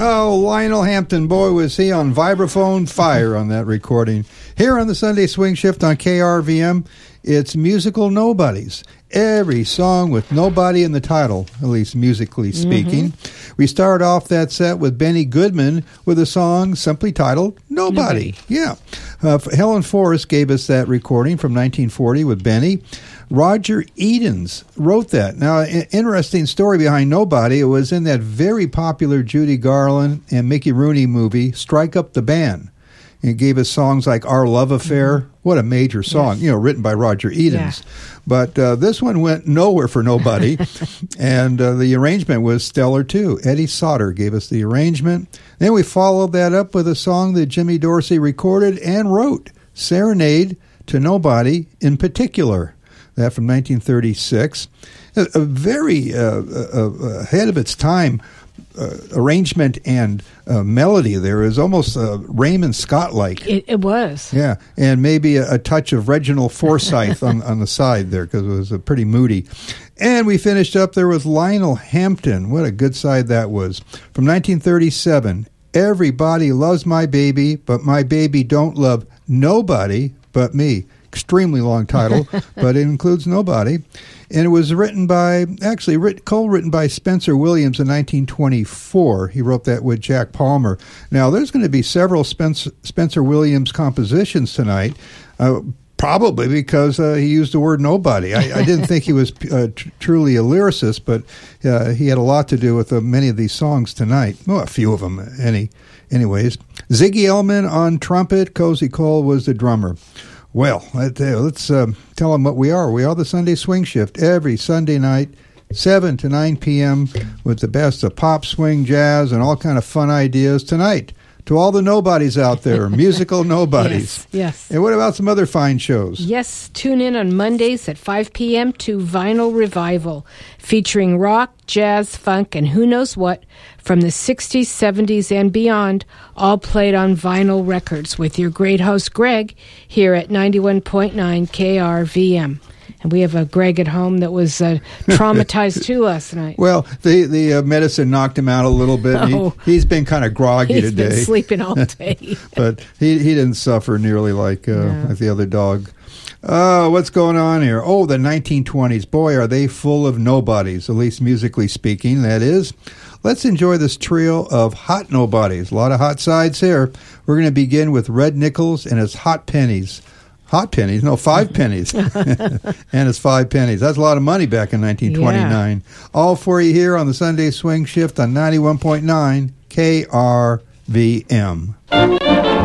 Oh, Lionel Hampton, boy, was he on vibraphone fire on that recording. Here on the Sunday Swing Shift on KRVM, it's musical nobodies. Every song with nobody in the title, at least musically speaking. Mm-hmm. We start off that set with Benny Goodman with a song simply titled Nobody. Yeah. Helen Forrest gave us that recording from 1940 with Benny. Roger Edens wrote that. Now, an interesting story behind Nobody. It was in that very popular Judy Garland and Mickey Rooney movie, Strike Up the Band. It gave us songs like Our Love Affair. Mm-hmm. What a major song, yes. Written by Roger Edens. Yeah. But this one went nowhere for nobody, and the arrangement was stellar, too. Eddie Sauter gave us the arrangement. Then we followed that up with a song that Jimmy Dorsey recorded and wrote, Serenade to Nobody in Particular. That from 1936. A very ahead of its time arrangement and melody there is almost Raymond Scott-like. It was. Yeah, and maybe a touch of Reginald Forsythe on the side there because it was pretty moody. And we finished up there with Lionel Hampton. What a good side that was. From 1937, Everybody Loves My Baby, but my baby don't love nobody but me. Extremely long title, but it includes nobody. And it was written by, co-written by Spencer Williams in 1924. He wrote that with Jack Palmer. Now, there's going to be several Spencer Williams compositions tonight, probably because he used the word nobody. I didn't think he was truly a lyricist, but he had a lot to do with many of these songs tonight. Well, a few of them, anyways. Ziggy Elman on trumpet. Cozy Cole was the drummer. Well, let's tell them what we are. We are the Sunday Swing Shift every Sunday night, 7 to 9 p.m. with the best of pop, swing, jazz, and all kind of fun ideas. Tonight, to all the nobodies out there, musical nobodies. Yes. And what about some other fine shows? Yes, tune in on Mondays at 5 p.m. to Vinyl Revival, featuring rock, jazz, funk, and who knows what from the 60s, 70s, and beyond, all played on vinyl records with your great host, Greg, here at 91.9 KRVM. And we have a Greg at home that was traumatized too last night. Well, the medicine knocked him out a little bit. Oh, he's been kind of groggy today. He's been sleeping all day. But he didn't suffer nearly like the other dog. What's going on here? Oh, the 1920s. Boy, are they full of nobodies, at least musically speaking, that is. Let's enjoy this trio of hot nobodies. A lot of hot sides here. We're going to begin with Red Nichols and his Hot Pennies. Hot pennies? No, 5 pennies. And it's 5 pennies. That's a lot of money back in 1929. Yeah. All for you here on the Sunday Swing Shift on 91.9 KRVM.